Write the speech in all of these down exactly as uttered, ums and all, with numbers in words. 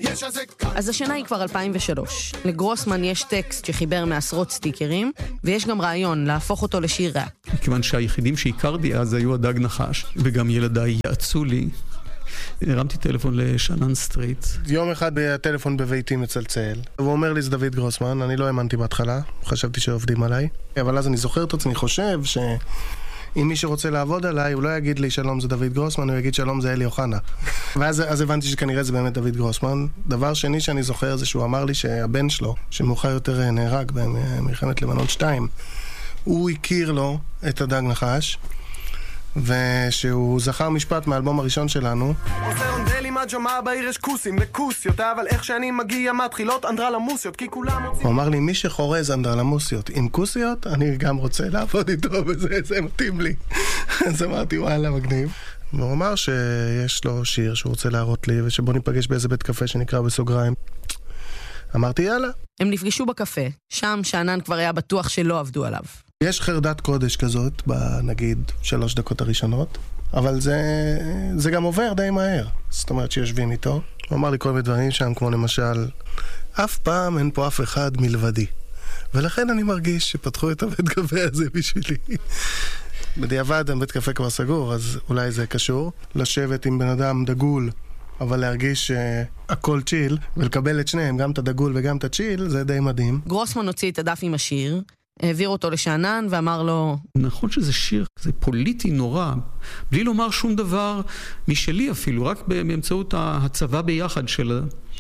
אז השנה היא כבר אלפיים ושלוש. לגרוסמן יש טקסט שחיבר מעשרות סטיקרים, ויש גם רעיון להפוך אותו לשיר ראפ. מכיוון שהיחידים שהכרתי אז היו הדג נחש, וגם ילדיי יעצו לי. הרמתי טלפון לשאנן סטריט. יום אחד הטלפון בביתי מצלצל, והוא אומר לי, זה דוד גרוסמן. אני לא האמנתי בהתחלה, חשבתי שעובדים עליי, אבל אז אני זוכר את עצמי, חושב שאם מי שרוצה לעבוד עליי, הוא לא יגיד לי שלום זה דוד גרוסמן, הוא יגיד שלום זה אלי אוחנה. ואז אז הבנתי שכנראה זה באמת דוד גרוסמן. דבר שני שאני זוכר זה שהוא אמר לי שהבן שלו, שמאוחר יותר נהרג במלחמת לבנון שתיים, הוא הכיר לו את הדג נחש, ושהוא זכר משפט מהאלבום הראשון שלנו. הוא אמר לי, מי שחורז אנדרלמוסיות עם כוסיות, אני גם רוצה לעבוד איתו, וזה זה מתאים לי. אז אמרתי, וואלה, מגניב. והוא אמר שיש לו שיר שהוא רוצה להראות לי, ושבוא ניפגש באיזה בית קפה שנקרא בסוגריים. אמרתי, יאללה. הם נפגשו בקפה, שם שאנן כבר היה בטוח שלא עבדו עליו. יש חרדת קודש כזאת, בנגיד שלוש דקות הראשונות, אבל זה, זה גם עובר די מהר. זאת אומרת שיושבים איתו. הוא אמר לי כל מיני דברים שם, כמו למשל, אף פעם אין פה אף אחד מלבדי. ולכן אני מרגיש שפתחו את הבית קפה הזה בשבילי. בדיעבד, הבית קפה כבר סגור, אז אולי זה קשור. לשבת עם בן אדם דגול, אבל להרגיש שהכל צ'יל, ולקבל את שניהם, גם את הדגול וגם את הצ'יל, זה די מדהים. גרוסמן הוציא את הדף עם השיר, העביר אותו לשאנן ואמר לו, נכון שזה שיר, זה פוליטי נורא, בלי לומר שום דבר משלי אפילו, רק באמצעות הצבא ביחד שלה.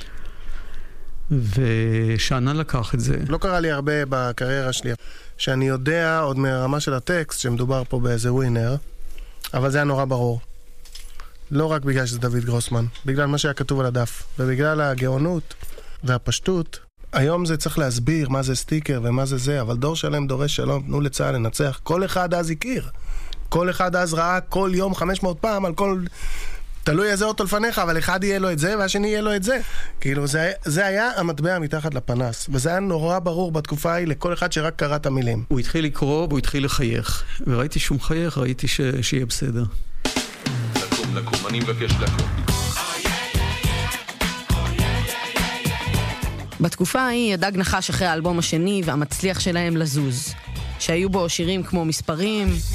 ושאנן לקח את זה. לא קרה לי הרבה בקריירה שלי, שאני יודע עוד מהרמה של הטקסט, שמדובר פה באיזה ווינר, אבל זה היה נורא ברור. לא רק בגלל שזה דוד גרוסמן, בגלל מה שהיה כתוב על הדף, ובגלל הגאונות והפשטות. היום זה צריך להסביר מה זה סטיקר ומה זה זה, אבל דור שלם דורש שלום, תנו לצה"ל לנצח. כל אחד אז הכיר. כל אחד אז ראה כל יום חמש מאות פעם על כל... תלוי איזה אוטו לפניך, אבל אחד יהיה לו את זה והשני יהיה לו את זה. כאילו, זה, זה היה המטבע מתחת לפנס, וזה היה נורא ברור בתקופה ההיא לכל אחד שרק קרא את המילים. הוא התחיל לקרוא והוא התחיל לחייך, וראיתי שהוא מחייך, ראיתי ש... שיהיה בסדר. לקום, לקום, אני מבקש לקום. בתקופה ההיא הדג נחש אחרי האלבום השני והמצליח שלהם לזוז, שהיו בו שירים כמו מספרים